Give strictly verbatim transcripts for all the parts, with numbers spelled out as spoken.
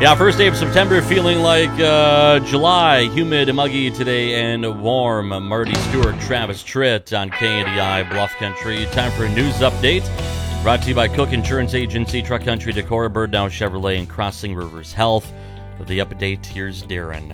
Yeah, first day of September, feeling like uh, July, humid and muggy today and warm. Marty Stewart, Travis Tritt on K N D I Bluff Country. Time for a news update. Brought to you by Cook Insurance Agency, Truck Country Decorah, Bird Down Chevrolet, and Crossing Rivers Health. For the update, here's Darren.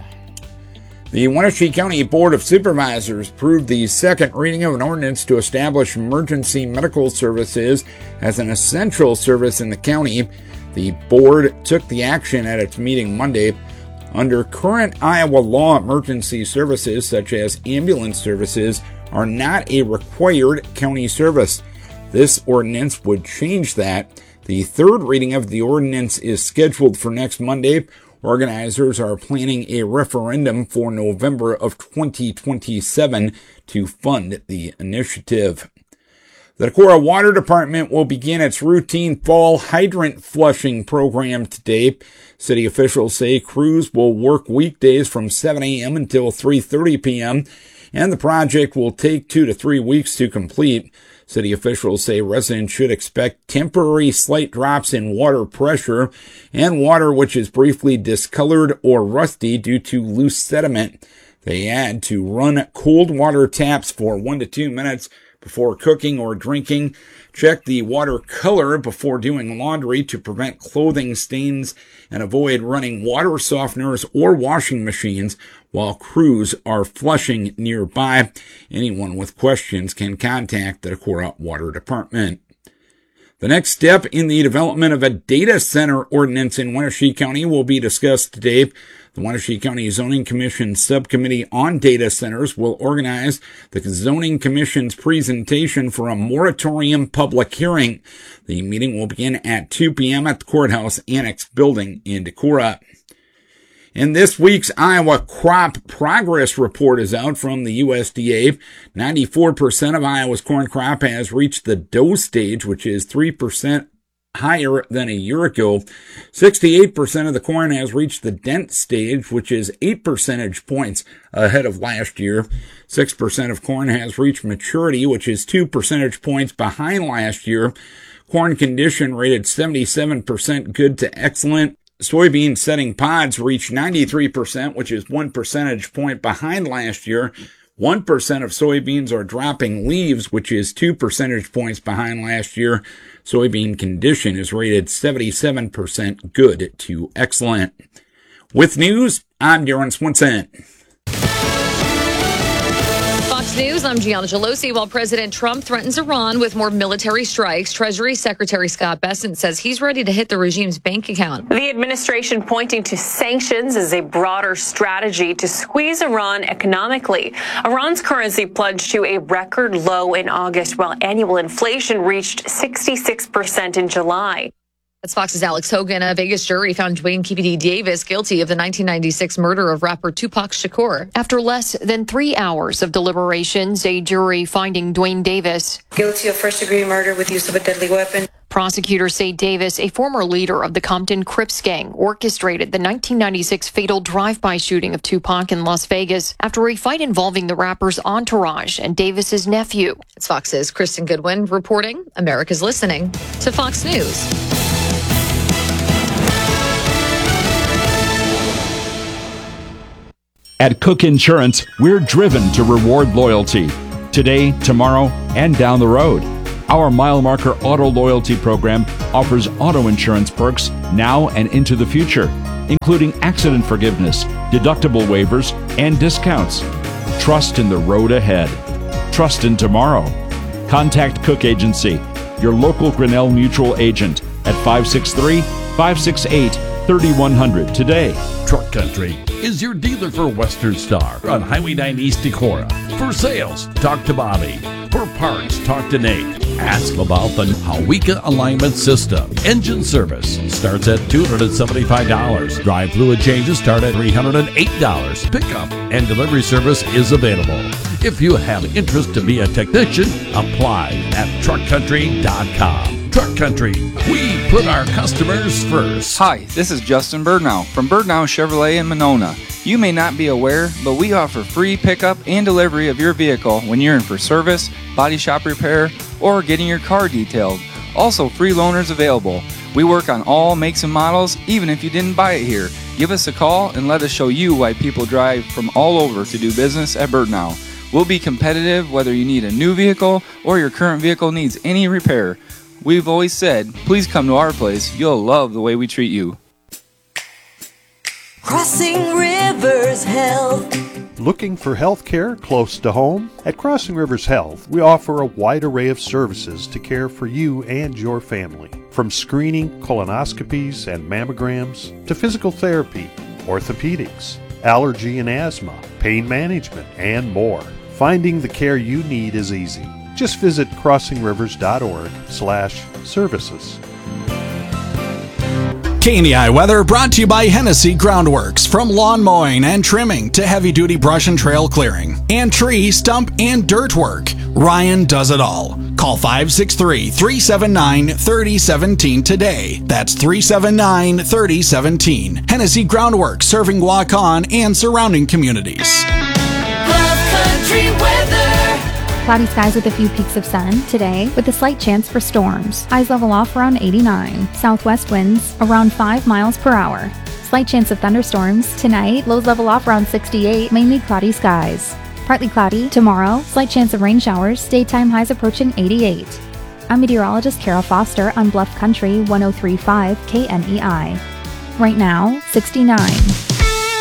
The Wenatchee County Board of Supervisors approved the second reading of an ordinance to establish emergency medical services as an essential service in the county. The board took the action at its meeting Monday. Under current Iowa law, emergency services such as ambulance services are not a required county service. This ordinance would change that. The third reading of the ordinance is scheduled for next Monday. Organizers are planning a referendum for November of twenty twenty-seven to fund the initiative. The Decorah Water Department will begin its routine fall hydrant flushing program today. City officials say crews will work weekdays from seven a.m. until three thirty p.m., and the project will take two to three weeks to complete. City officials say residents should expect temporary slight drops in water pressure and water which is briefly discolored or rusty due to loose sediment. They add to run cold water taps for one to two minutes before cooking or drinking. Check the water color before doing laundry to prevent clothing stains and avoid running water softeners or washing machines while crews are flushing nearby. Anyone with questions can contact the Decorah Water Department. The next step in the development of a data center ordinance in Wenatchee County will be discussed today. The Wenatchee County Zoning Commission Subcommittee on Data Centers will organize the Zoning Commission's presentation for a moratorium public hearing. The meeting will begin at two p.m. at the Courthouse Annex Building in Decorah. And this week's Iowa Crop Progress Report is out from the U S D A. ninety-four percent of Iowa's corn crop has reached the dough stage, which is three percent higher than a year ago. sixty-eight percent of the corn has reached the dent stage, which is eight percentage points ahead of last year. six percent of corn has reached maturity, which is two percentage points behind last year. Corn condition rated seventy-seven percent good to excellent. Soybean setting pods reached ninety-three percent, which is one percentage point behind last year. one percent of soybeans are dropping leaves, which is two percentage points behind last year. Soybean condition is rated seventy-seven percent good to excellent. With news, I'm Darren Swinson. Fox News, I'm Gianna Gelosi. While President Trump threatens Iran with more military strikes, Treasury Secretary Scott Bessent says he's ready to hit the regime's bank account. The administration pointing to sanctions as a broader strategy to squeeze Iran economically. Iran's currency plunged to a record low in August, while annual inflation reached sixty-six percent in July. That's Fox's Alex Hogan. A Vegas jury found Dwayne K P D Davis guilty of the nineteen ninety-six murder of rapper Tupac Shakur. After less than three hours of deliberations, a jury finding Dwayne Davis guilty of first-degree murder with use of a deadly weapon. Prosecutors say Davis, a former leader of the Compton Crips gang, orchestrated the nineteen ninety-six fatal drive-by shooting of Tupac in Las Vegas after a fight involving the rapper's entourage and Davis's nephew. It's Fox's Kristen Goodwin reporting. America's listening to Fox News. At Cook Insurance, we're driven to reward loyalty. Today, tomorrow, and down the road. Our Mile Marker Auto Loyalty Program offers auto insurance perks now and into the future, including accident forgiveness, deductible waivers, and discounts. Trust in the road ahead. Trust in tomorrow. Contact Cook Agency, your local Grinnell Mutual agent, at five six three, five six eight, three one zero zero today. Truck Country is your dealer for Western Star on Highway nine East Decorah. For sales, talk to Bobby. For parts, talk to Nate. Ask about the Hawika Alignment System. Engine service starts at two hundred seventy-five dollars. Drive fluid changes start at three hundred eight dollars. Pickup and delivery service is available. If you have interest to be a technician, apply at truck country dot com. Truck Country, we put our customers first. Hi, this is Justin Birdnow from Birdnow Chevrolet in Monona. You may not be aware, but we offer free pickup and delivery of your vehicle when you're in for service, body shop repair, or getting your car detailed. Also, free loaners available. We work on all makes and models, even if you didn't buy it here. Give us a call and let us show you why people drive from all over to do business at Bird-Now. We'll be competitive whether you need a new vehicle or your current vehicle needs any repair. We've always said, please come to our place. You'll love the way we treat you. Crossing Rivers Health. Looking for health care close to home? At Crossing Rivers Health, we offer a wide array of services to care for you and your family. From screening, colonoscopies, and mammograms, to physical therapy, orthopedics, allergy and asthma, pain management, and more. Finding the care you need is easy. Just visit crossing rivers dot org slash services. K N E I weather brought to you by Hennessy Groundworks. From lawn mowing and trimming to heavy-duty brush and trail clearing and tree, stump, and dirt work, Ryan does it all. Call five six three, three seven nine, three oh one seven today. That's three seven nine, three oh one seven. Hennessy Groundworks, serving Waukon and surrounding communities. Bluff Country weather. Cloudy skies with a few peaks of sun today, with a slight chance for storms. Highs level off around eighty-nine. Southwest winds around five miles per hour. Slight chance of thunderstorms tonight. Lows level off around sixty-eight. Mainly cloudy skies. Partly cloudy tomorrow. Slight chance of rain showers. Daytime highs approaching eighty-eight. I'm meteorologist Kara Foster on Bluff Country one oh three point five K N E I. Right now, sixty-nine.